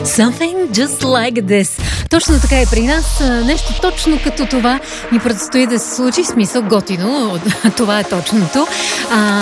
Something just like this. Точно така е при нас. Нещо точно като това ни предстои да се случи. Смисъл готино. Това е точното.